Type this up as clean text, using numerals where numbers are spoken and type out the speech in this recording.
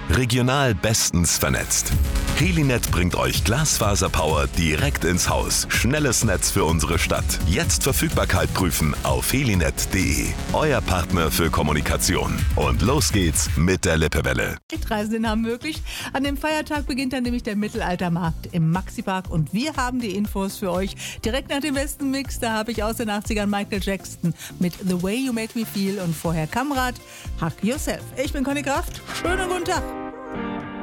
Regional bestens vernetzt. Helinet bringt euch Glasfaserpower direkt ins Haus. Schnelles Netz für unsere Stadt. Jetzt Verfügbarkeit prüfen auf helinet.de. Euer Partner für Kommunikation. Und los geht's mit der Lippewelle. Reisenden haben möglich. An dem Feiertag beginnt dann nämlich der Mittelaltermarkt im Maxipark und wir haben die Infos für euch. Direkt nach dem besten Mix, da habe ich aus den 80ern Michael Jackson mit The Way You Make Me Feel und vorher Kamrat, Hug Yourself. Ich bin Conny Kraft. Schönen guten Tag.